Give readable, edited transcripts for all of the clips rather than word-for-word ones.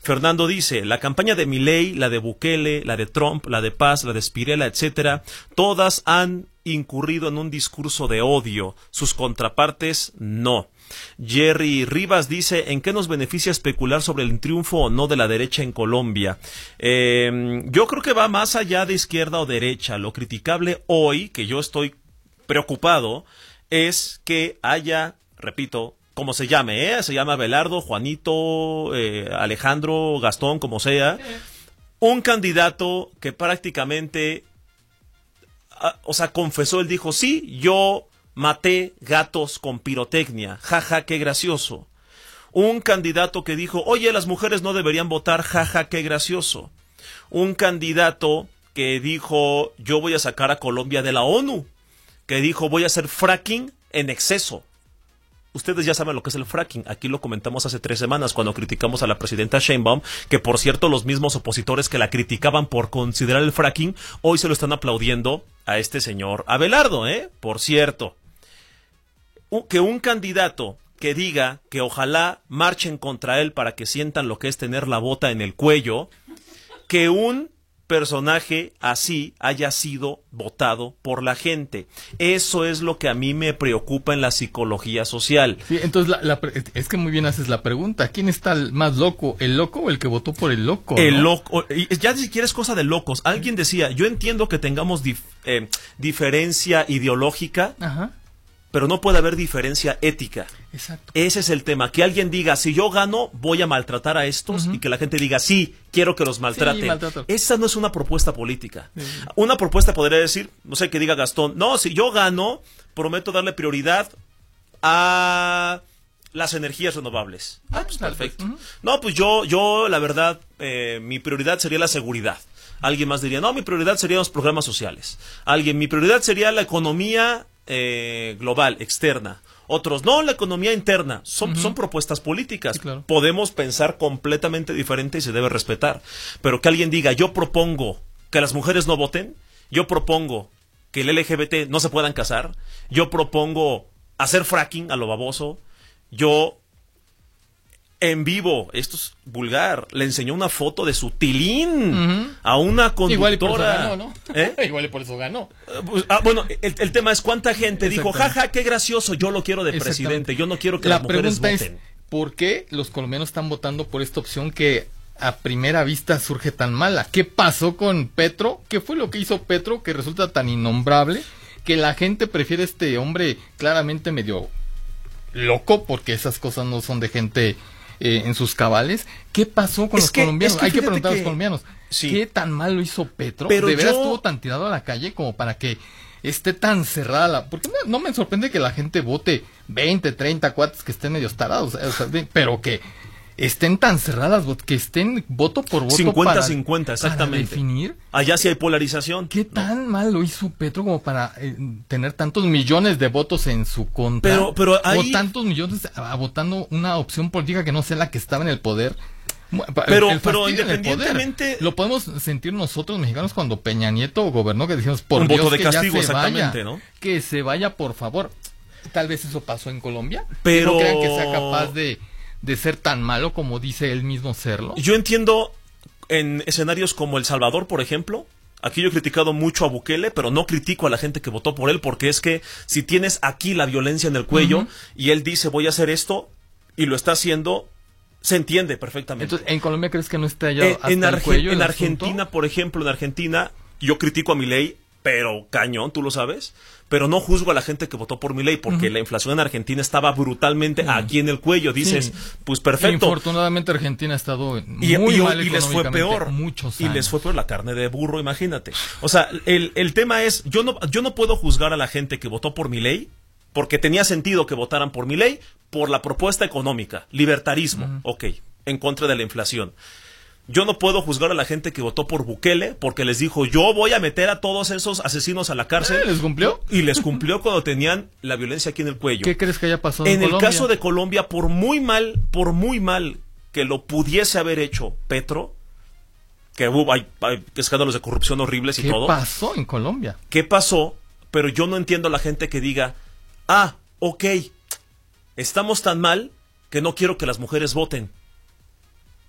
Fernando dice, la campaña de Milei, la de Bukele, la de Trump, la de Paz, la de Spirella, etcétera, todas han incurrido en un discurso de odio. Sus contrapartes, no. Jerry Rivas dice, ¿en qué nos beneficia especular sobre el triunfo o no de la derecha en Colombia? Yo creo que va más allá de izquierda o derecha. Lo criticable hoy, que yo estoy preocupado, es que haya, repito, como se llame, se llama Abelardo, Juanito, Alejandro, Gastón, como sea, un candidato que prácticamente, confesó, él dijo, sí, yo maté gatos con pirotecnia, jaja, qué gracioso. Un candidato que dijo, oye, las mujeres no deberían votar, jaja, qué gracioso. Un candidato que dijo, yo voy a sacar a Colombia de la ONU, que dijo, voy a hacer fracking en exceso. Ustedes ya saben lo que es el fracking. Aquí lo comentamos hace 3 semanas cuando criticamos a la presidenta Sheinbaum, que por cierto los mismos opositores que la criticaban por considerar el fracking, hoy se lo están aplaudiendo a este señor Abelardo, por cierto. Que un candidato que diga que ojalá marchen contra él para que sientan lo que es tener la bota en el cuello, que un personaje así haya sido votado por la gente. Eso es lo que a mí me preocupa en la psicología social. Sí, entonces es que muy bien haces la pregunta. ¿Quién está más loco? ¿El loco o el que votó por el loco? El loco. Ya ni siquiera es cosa de locos. Alguien decía, yo entiendo que tengamos diferencia ideológica, ajá, pero no puede haber diferencia ética. Exacto. Ese es el tema. Que alguien diga, si yo gano, voy a maltratar a estos, y que la gente diga, sí, quiero que los maltraten. Sí, maltrato. Esa no es una propuesta política. Sí. Una propuesta podría decir, no sé, que diga Gastón, no, si yo gano, prometo darle prioridad a las energías renovables. Pues perfecto. No, pues yo la verdad, mi prioridad sería la seguridad. Alguien más diría, no, mi prioridad serían los programas sociales. Mi prioridad sería la economía global, externa. Otros, no, la economía interna. Son propuestas políticas. Sí, claro. Podemos pensar completamente diferente y se debe respetar. Pero que alguien diga, yo propongo que las mujeres no voten, yo propongo que el LGBT no se puedan casar, yo propongo hacer fracking a lo baboso, yo en vivo, esto es vulgar, le enseñó una foto de su tilín a una conductora. Igual y por eso ganó, ¿no? Igual y por eso ganó. Bueno, el tema es cuánta gente dijo, jaja, qué gracioso, yo lo quiero de presidente, yo no quiero que las mujeres voten. La pregunta es, ¿por qué los colombianos están votando por esta opción que a primera vista surge tan mala? ¿Qué pasó con Petro? ¿Qué fue lo que hizo Petro que resulta tan innombrable que la gente prefiere este hombre claramente medio loco, porque esas cosas no son de gente en sus cabales? ¿Qué pasó con los colombianos? Hay que preguntar a los colombianos, sí, ¿qué tan mal lo hizo Petro? Pero ¿de veras estuvo tan tirado a la calle como para que esté tan cerrada porque no me sorprende que la gente vote 20, 30 cuates que estén medio tarados, pero que estén tan cerradas, que estén voto por voto 50-50, exactamente. Para definir. Allá sí hay polarización. ¿Qué tan mal lo hizo Petro como para tener tantos millones de votos en su contra? Pero hay... O tantos millones votando una opción política que no sea la que estaba en el poder. Pero independientemente... Lo podemos sentir nosotros mexicanos cuando Peña Nieto gobernó, que dijimos, por un Dios, voto de que castigo, ya se exactamente, vaya, ¿no? Que se vaya, por favor. Tal vez eso pasó en Colombia. Pero no crean que sea capaz de ser tan malo como dice él mismo serlo. Yo entiendo en escenarios como El Salvador, por ejemplo. Aquí yo he criticado mucho a Bukele, pero no critico a la gente que votó por él, porque es que si tienes aquí la violencia en el cuello y él dice voy a hacer esto y lo está haciendo, se entiende perfectamente. Entonces, ¿en Colombia crees que no está ya hasta el cuello? En Argentina, asunto? Por ejemplo, en Argentina yo critico a Milei, pero cañón, tú lo sabes, pero no juzgo a la gente que votó por Milei, porque la inflación en Argentina estaba brutalmente aquí en el cuello. Dices, pues perfecto. Infortunadamente Argentina ha estado muy mal y les fue peor. Muchos años. Y les fue peor la carne de burro, imagínate. O sea, el tema es, yo no puedo juzgar a la gente que votó por Milei, porque tenía sentido que votaran por Milei, por la propuesta económica, libertarismo, en contra de la inflación. Yo no puedo juzgar a la gente que votó por Bukele porque les dijo, yo voy a meter a todos esos asesinos a la cárcel. ¿Les cumplió? Y les cumplió cuando tenían la violencia aquí en el cuello. ¿Qué crees que haya pasado en Colombia? En el caso de Colombia, por muy mal que lo pudiese haber hecho Petro, que hubo hay escándalos de corrupción horribles y todo. ¿Qué pasó en Colombia? ¿Qué pasó? Pero yo no entiendo a la gente que diga, estamos tan mal que no quiero que las mujeres voten.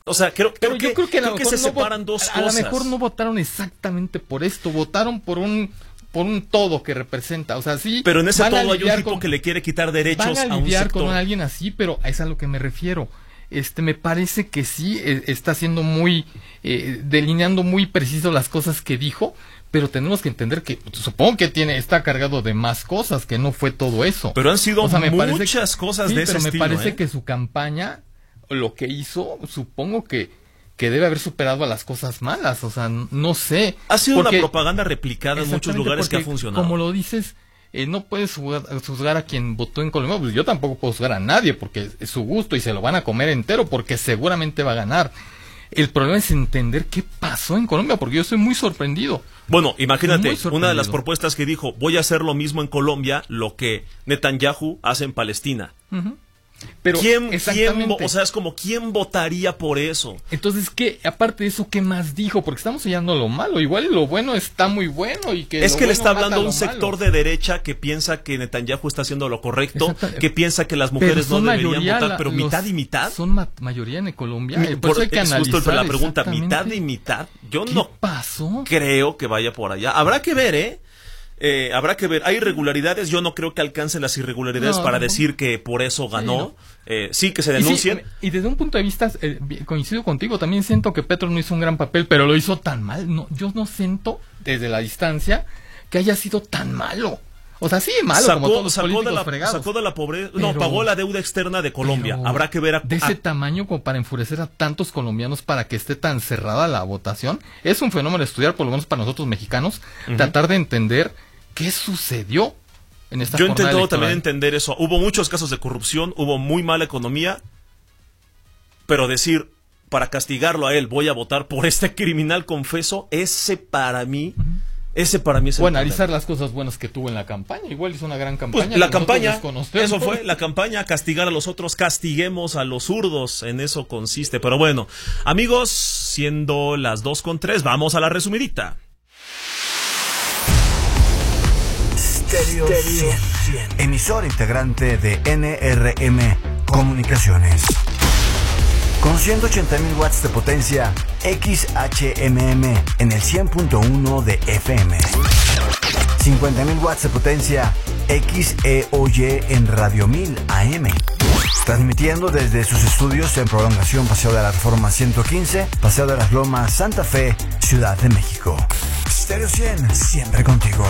O sea, creo que se no separan dos cosas. A lo mejor no votaron exactamente por esto, votaron por un todo que representa, o sea, sí. Pero en ese todo hay un tipo que le quiere quitar derechos a un sector. Van a lidiar con alguien así, pero es a lo que me refiero. Me parece que sí está siendo muy delineando muy preciso las cosas que dijo, pero tenemos que entender que supongo que está cargado de más cosas, que no fue todo eso. Pero han sido muchas cosas de ese estilo. Pero me parece que su campaña, lo que hizo, supongo que debe haber superado a las cosas malas, o sea, no sé. Ha sido una propaganda replicada en muchos lugares que ha funcionado. Como lo dices, no puedes juzgar a quien votó en Colombia, pues yo tampoco puedo juzgar a nadie porque es su gusto y se lo van a comer entero porque seguramente va a ganar. El problema es entender qué pasó en Colombia, porque yo estoy muy sorprendido. Bueno, imagínate, una de las propuestas que dijo, voy a hacer lo mismo en Colombia, lo que Netanyahu hace en Palestina. Uh-huh. Pero o sea, es como, ¿quién votaría por eso? Entonces, aparte de eso, ¿qué más dijo? Porque estamos oyendo lo malo, igual lo bueno está muy bueno y que es que le está hablando a un sector de derecha que piensa que Netanyahu está haciendo lo correcto, que piensa que las mujeres no deberían votar, pero mitad y mitad. Son mayoría en Colombia, por eso hay que analizar. Justo la pregunta, mitad y mitad. Yo no pasó? Creo que vaya por allá. Habrá que ver, habrá que ver, hay irregularidades, yo no creo que alcancen las irregularidades para decir que por eso ganó, sí que se denuncien. Y desde un punto de vista, coincido contigo, también siento que Petro no hizo un gran papel, pero lo hizo tan mal, yo no siento desde la distancia que haya sido tan malo. O sea, sí, malo, como todos los políticos fregados. Sacó de la pobreza, pagó la deuda externa de Colombia. Habrá que ver de ese tamaño como para enfurecer a tantos colombianos para que esté tan cerrada la votación. Es un fenómeno de estudiar, por lo menos para nosotros mexicanos, tratar de entender qué sucedió en esta jornada electoral. Yo he intentado también entender eso. Hubo muchos casos de corrupción, hubo muy mala economía, pero decir, para castigarlo a él, voy a votar por este criminal confeso, ese para mí es el analizar las cosas buenas que tuvo en la campaña. Igual hizo una gran campaña. Pues la campaña, eso fue, la campaña, castigar a los otros, castiguemos a los zurdos, en eso consiste. Pero bueno, amigos, siendo las 2:03, vamos a la resumidita. Stereo 100, emisora integrante de NRM Comunicaciones. Con 180.000 watts de potencia, XHMM en el 100.1 de FM. 50.000 watts de potencia, XEOY en Radio 1000 AM. Transmitiendo desde sus estudios en Prolongación Paseo de la Reforma 115, Paseo de las Lomas, Santa Fe, Ciudad de México. Stereo 100, siempre contigo.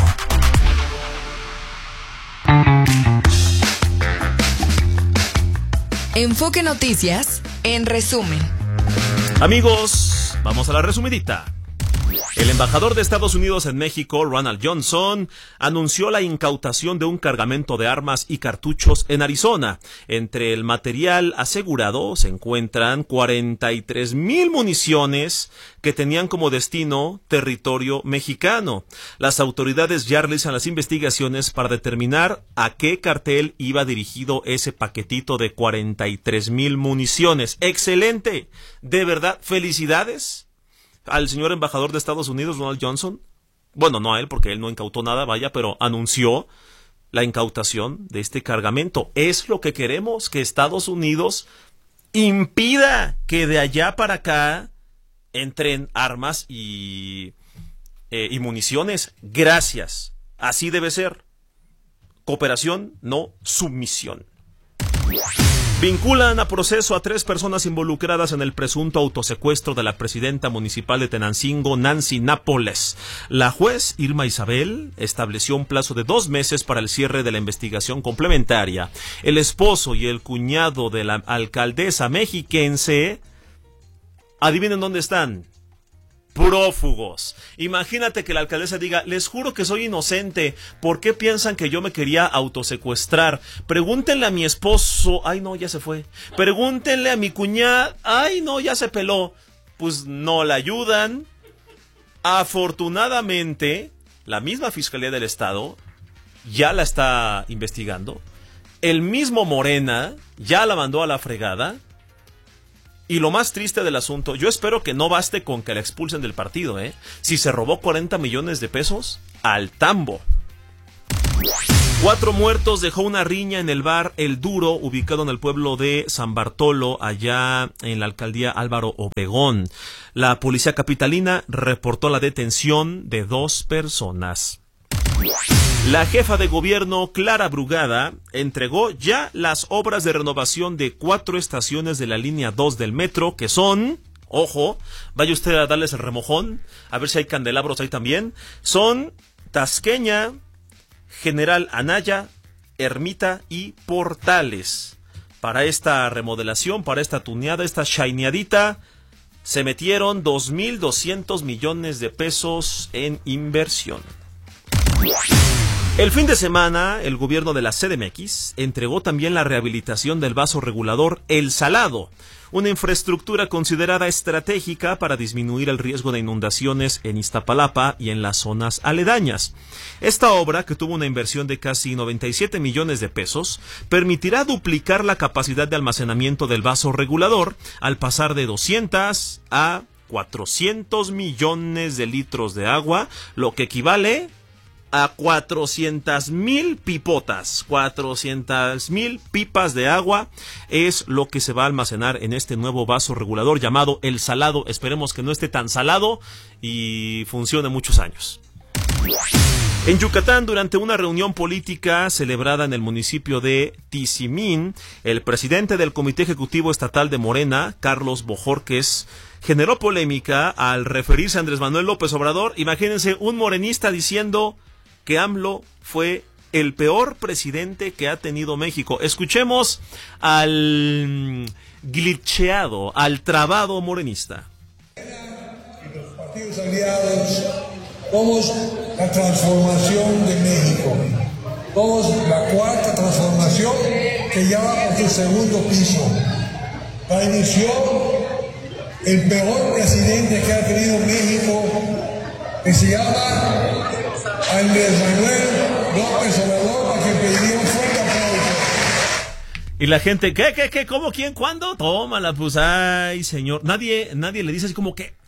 Enfoque Noticias, en resumen. Amigos, vamos a la resumidita. El embajador de Estados Unidos en México, Ronald Johnson, anunció la incautación de un cargamento de armas y cartuchos en Arizona. Entre el material asegurado se encuentran 43,000 municiones que tenían como destino territorio mexicano. Las autoridades ya realizan las investigaciones para determinar a qué cartel iba dirigido ese paquetito de 43,000 municiones. ¡Excelente! De verdad, felicidades al señor embajador de Estados Unidos, Ronald Johnson. Bueno, no a él, porque él no incautó nada, pero anunció la incautación de este cargamento. Es lo que queremos, que Estados Unidos impida que de allá para acá entren armas y municiones. Gracias. Así debe ser. Cooperación, no sumisión. Vinculan a proceso a 3 personas involucradas en el presunto autosecuestro de la presidenta municipal de Tenancingo, Nancy Nápoles. La juez Irma Isabel estableció un plazo de 2 meses para el cierre de la investigación complementaria. El esposo y el cuñado de la alcaldesa mexiquense, adivinen dónde están. Prófugos. Imagínate que la alcaldesa diga, les juro que soy inocente, ¿por qué piensan que yo me quería autosecuestrar? Pregúntenle a mi esposo, ay no, ya se fue. Pregúntenle a mi cuñada, ay no, ya se peló. Pues no la ayudan. Afortunadamente, la misma Fiscalía del Estado ya la está investigando. El mismo Morena ya la mandó a la fregada. Y lo más triste del asunto, yo espero que no baste con que la expulsen del partido, Si se robó 40 millones de pesos, al tambo. 4 muertos dejó una riña en el bar El Duro, ubicado en el pueblo de San Bartolo, allá en la alcaldía Álvaro Obregón. La policía capitalina reportó la detención de 2 personas. La jefa de gobierno, Clara Brugada, entregó ya las obras de renovación de 4 estaciones de la línea 2 del metro, que son, ojo, vaya usted a darles el remojón, a ver si hay candelabros ahí también, son Tasqueña, General Anaya, Ermita y Portales. Para esta remodelación, para esta tuneada, esta shineadita, se metieron 2.200 millones de pesos en inversión. El fin de semana, el gobierno de la CDMX entregó también la rehabilitación del vaso regulador El Salado, una infraestructura considerada estratégica para disminuir el riesgo de inundaciones en Iztapalapa y en las zonas aledañas. Esta obra, que tuvo una inversión de casi 97 millones de pesos, permitirá duplicar la capacidad de almacenamiento del vaso regulador al pasar de 200 a 400 millones de litros de agua, lo que equivale a 400,000 pipotas, 400,000 pipas de agua es lo que se va a almacenar en este nuevo vaso regulador llamado El Salado. Esperemos que no esté tan salado y funcione muchos años. En Yucatán, durante una reunión política celebrada en el municipio de Tizimín, el presidente del Comité Ejecutivo Estatal de Morena, Carlos Bojorquez, generó polémica al referirse a Andrés Manuel López Obrador. Imagínense un morenista diciendo que AMLO fue el peor presidente que ha tenido México. Escuchemos al glitcheado, al trabado morenista. Y los partidos aliados somos la transformación de México. Somos la 4ª transformación que ya va por su segundo piso. La inició el peor presidente que ha tenido México, que se llama Andrés Manuel López Obrador, a quien pediría un fuerte aplauso. Y la gente, ¿qué? ¿Cómo? ¿Quién? ¿Cuándo? Tómala, pues, ay, señor. Nadie le dice así como que...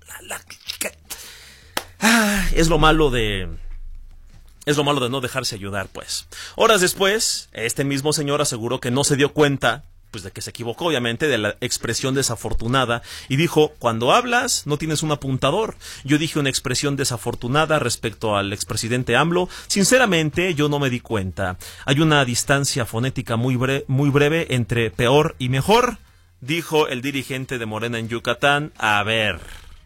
es lo malo de no dejarse ayudar, pues. Horas después, este mismo señor aseguró que no se dio cuenta, pues, de que se equivocó, obviamente, de la expresión desafortunada, y dijo: cuando hablas no tienes un apuntador. Yo dije una expresión desafortunada respecto al expresidente AMLO. Sinceramente, yo no me di cuenta. Hay una distancia fonética muy breve entre peor y mejor, dijo el dirigente de Morena en Yucatán. A ver,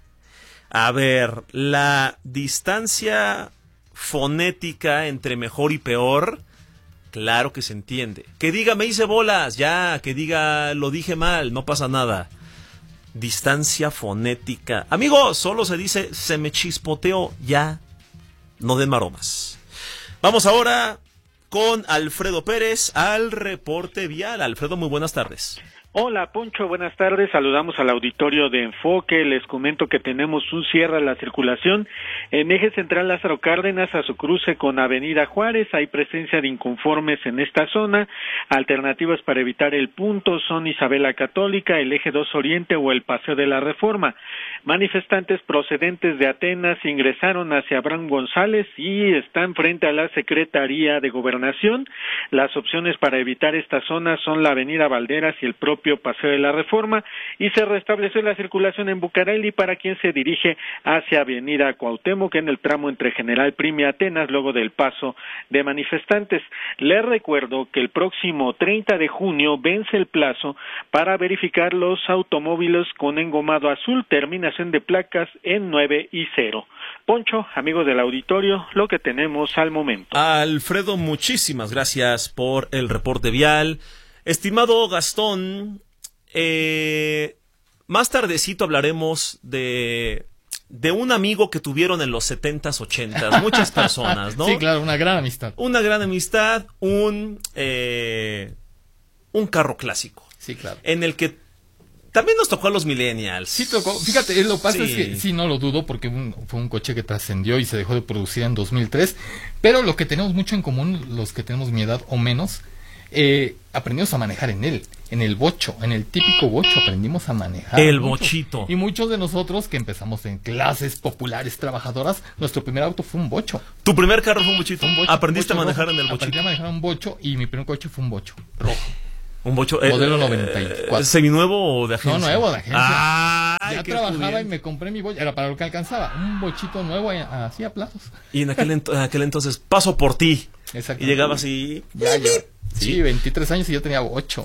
la distancia fonética entre mejor y peor, claro que se entiende. Que diga me hice bolas, ya, que diga lo dije mal, no pasa nada. Distancia fonética. Amigos, solo se dice se me chispoteó, ya, no den maromas. Vamos ahora con Alfredo Pérez al reporte vial. Alfredo, muy buenas tardes. Hola Poncho, buenas tardes, saludamos al auditorio de Enfoque, les comento que tenemos un cierre a la circulación en eje central Lázaro Cárdenas a su cruce con Avenida Juárez, hay presencia de inconformes en esta zona, alternativas para evitar el punto son Isabel la Católica, el eje 2 Oriente o el Paseo de la Reforma. Manifestantes procedentes de Atenas ingresaron hacia Abraham González y están frente a la Secretaría de Gobernación. Las opciones para evitar esta zona son la Avenida Valderas y el propio Paseo de la Reforma, y se restableció la circulación en Bucareli para quien se dirige hacia Avenida Cuauhtémoc en el tramo entre General Prim y Atenas luego del paso de manifestantes. Les recuerdo que el próximo 30 de junio vence el plazo para verificar los automóviles con engomado azul, terminación de placas en 9 y 0. Poncho, amigos del auditorio, lo que tenemos al momento. Alfredo, muchísimas gracias por el reporte vial. Estimado Gastón, más tardecito hablaremos de un amigo que tuvieron en los 70s, 80s, muchas personas, ¿no? Sí, claro, una gran amistad. Una gran amistad, un carro clásico. Sí, claro. En el que también nos tocó a los millennials. Sí tocó, fíjate, lo que pasa Sí. es que sí, no lo dudo, porque fue un coche que trascendió y se dejó de producir en 2003, pero lo que tenemos mucho en común, los que tenemos mi edad o menos, aprendimos a manejar en él, en el bocho, en el típico bocho aprendimos a manejar. El bochito. Y muchos de nosotros que empezamos en clases populares trabajadoras, nuestro primer auto fue un bocho. ¿Tu primer carro fue un bochito? ¿Aprendiste bocho a manejar rojo. en el bochito? Aprendí a manejar un bocho y mi primer coche fue un bocho rojo. Un bocho. Modelo 94. ¿Seminuevo o de agencia? No, nuevo de agencia. Ya trabajaba y me compré mi bocho. Era para lo que alcanzaba. Un bochito nuevo así a plazos. Y en aquel entonces, paso por ti. Exacto. Y llegabas y... Sí, 23 años y yo tenía 8.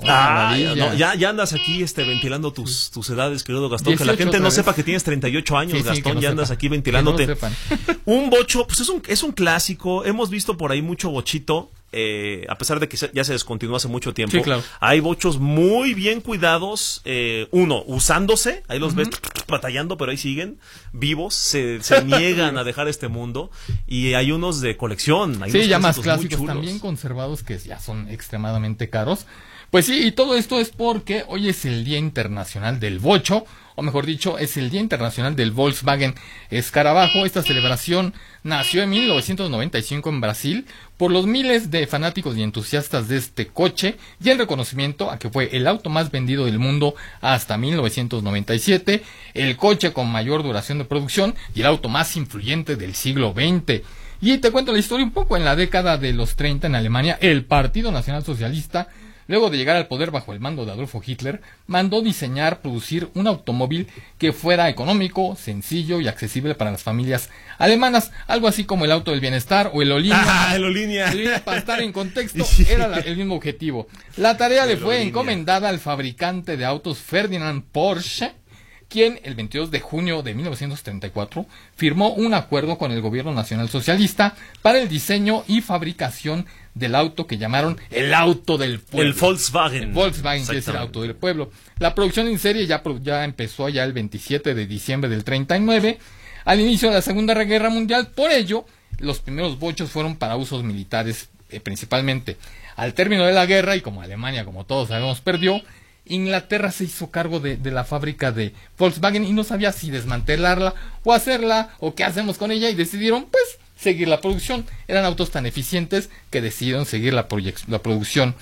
Ya andas aquí ventilando tus edades, querido Gastón. Que la gente no sepa que tienes 38 años, sí, Gastón. Ya andas aquí ventilándote. Que no un bocho, pues es un clásico. Hemos visto por ahí mucho bochito. A pesar de que ya se descontinuó hace mucho tiempo, sí, claro. Hay bochos muy bien cuidados, usándose, ahí los ves batallando, pero ahí siguen vivos, se niegan a dejar este mundo, y hay unos de colección, hay unos ya más clásicos, también conservados, que ya son extremadamente caros. Pues sí, y todo esto es porque hoy es el Día Internacional del Bocho, o mejor dicho, es el Día Internacional del Volkswagen Escarabajo. Esta celebración nació en 1995 en Brasil por los miles de fanáticos y entusiastas de este coche, y en reconocimiento a que fue el auto más vendido del mundo hasta 1997, el coche con mayor duración de producción y el auto más influyente del siglo XX. Y te cuento la historia un poco. En la década de los 30 en Alemania, el Partido Nacional Socialista, luego de llegar al poder bajo el mando de Adolfo Hitler, mandó producir un automóvil que fuera económico, sencillo y accesible para las familias alemanas, algo así como el auto del bienestar o el Olinia. El Olinia. Para estar en contexto, era el mismo objetivo. La tarea le fue encomendada al fabricante de autos Ferdinand Porsche, quien el 22 de junio de 1934 firmó un acuerdo con el gobierno nacional socialista para el diseño y fabricación del auto que llamaron el auto del pueblo. El Volkswagen. El Volkswagen, que es el auto del pueblo. La producción en serie ya empezó el 27 de diciembre del 39, al inicio de la Segunda Guerra Mundial. Por ello, los primeros bochos fueron para usos militares principalmente. Al término de la guerra, y como Alemania, como todos sabemos, perdió, Inglaterra se hizo cargo de la fábrica de Volkswagen y no sabía si desmantelarla o hacerla o qué hacemos con ella, y decidieron pues seguir la producción. Eran autos tan eficientes que decidieron seguir la producción.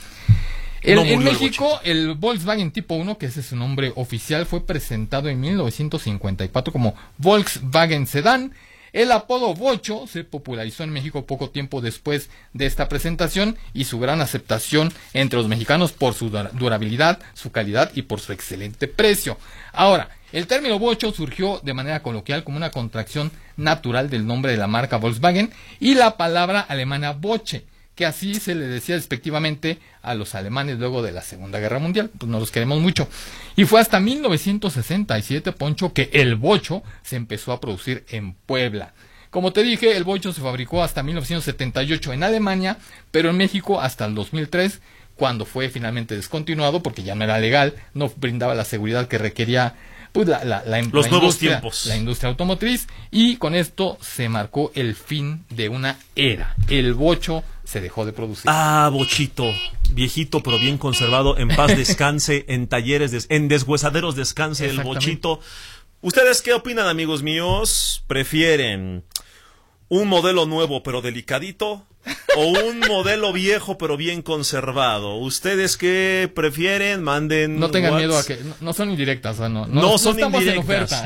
En México, el Volkswagen Tipo 1, que ese es su nombre oficial, fue presentado en 1954 como Volkswagen Sedán. El apodo Bocho se popularizó en México poco tiempo después de esta presentación, y su gran aceptación entre los mexicanos por su durabilidad, su calidad y por su excelente precio. Ahora, el término bocho surgió de manera coloquial como una contracción natural del nombre de la marca Volkswagen y la palabra alemana Boche, que así se le decía despectivamente a los alemanes luego de la Segunda Guerra Mundial. Pues no los queremos mucho. Y fue hasta 1967, Poncho, que el bocho se empezó a producir en Puebla. Como te dije, el bocho se fabricó hasta 1978 en Alemania, pero en México hasta el 2003, cuando fue finalmente descontinuado porque ya no era legal, no brindaba la seguridad que requería pues los nuevos tiempos, la industria automotriz, y con esto se marcó el fin de una era. El bocho se dejó de producir. Bochito, viejito pero bien conservado, en paz descanse, en talleres, en deshuesaderos descanse el bochito. ¿Ustedes qué opinan, amigos míos? ¿Prefieren un modelo nuevo pero delicadito o un modelo viejo pero bien conservado? ¿Ustedes qué prefieren? Manden. No tengan miedo a que no son indirectas, no son estamos indirectas. En oferta.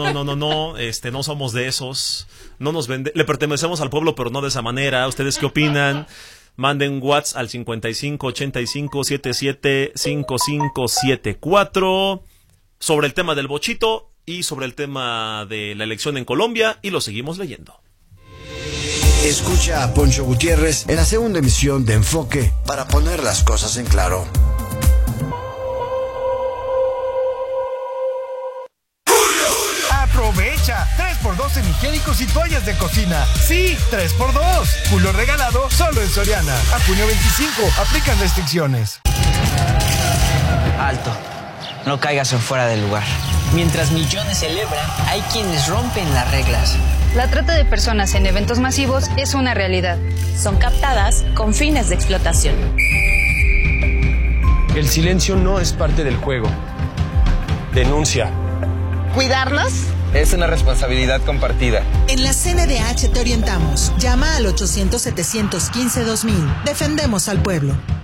No somos de esos. No nos le pertenecemos al pueblo, pero no de esa manera. ¿Ustedes qué opinan? Manden WhatsApp al 55 85 77 55 74 sobre el tema del bochito y sobre el tema de la elección en Colombia, y lo seguimos leyendo. Escucha a Poncho Gutiérrez en la segunda emisión de Enfoque para poner las cosas en claro. Aprovecha 3x2 en higiénicos y toallas de cocina. Sí, 3x2. Julio regalado solo en Soriana. A junio 25. Aplican restricciones. Alto. No caigas en fuera del lugar. Mientras millones celebran, hay quienes rompen las reglas. La trata de personas en eventos masivos es una realidad. Son captadas con fines de explotación. El silencio no es parte del juego. Denuncia. ¿Cuidarnos? Es una responsabilidad compartida. En la CNDH te orientamos. Llama al 800-715-2000. Defendemos al pueblo.